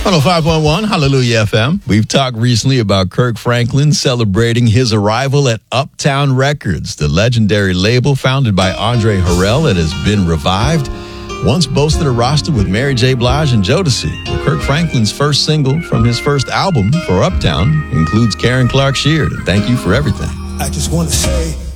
105.1 Hallelujah FM. We've talked recently about Kirk Franklin celebrating his arrival at Uptown Records, the legendary label founded by Andre Harrell that has been revived. Once boasted a roster with Mary J. Blige and Jodeci. Well, Kirk Franklin's first single from his first album for Uptown includes Karen Clark Sheard. Thank you for everything. I just want to say